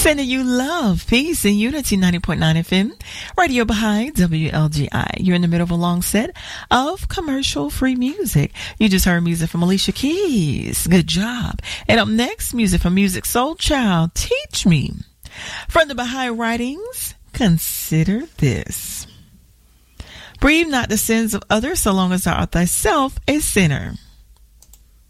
Sending you love, peace, and unity. 90.9 FM, Radio Baha'i, WLGI. You're in the middle of a long set of commercial-free music. You just heard music from Alicia Keys. Good job. And up next, music from Music Soul Child, Teach Me. From the Baha'i Writings, consider this. Breathe not the sins of others so long as thou art thyself a sinner.